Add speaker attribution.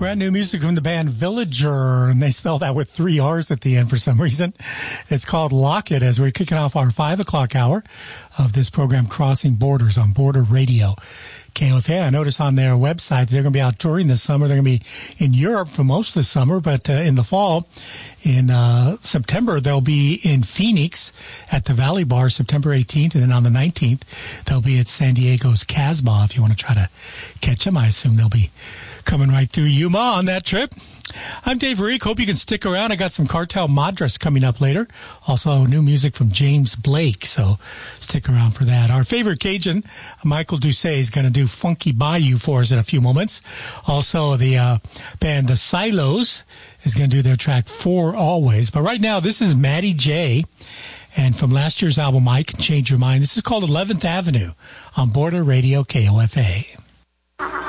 Speaker 1: Brand new music from the band Villager, and they spell that with 3 R's at the end for some reason. It's called Lock It, as we're kicking off our 5 o'clock hour of this program, Crossing Borders on Border Radio. KOFA, I noticed on their website they're going to be out touring this summer. They're going to be in Europe for most of the summer, but in the fall, in September, they'll be in Phoenix at the Valley Bar, September 18th, and then on the 19th, they'll be at San Diego's Casbah. If you want to try to catch them, I assume they'll be coming right through Yuma on that trip. I'm Dave Reek. Hope you can stick around. I got some Cartel Madras coming up later. Also, new music from James Blake, so stick around for that. Our favorite Cajun, Michael Doucet, is going to do Funky Bayou for us in a few moments. Also, the band The Silos is going to do their track For Always. But right now, this is Matty J. And from last year's album, I Can Change Your Mind. This is called 11th Avenue on Border Radio KOFA.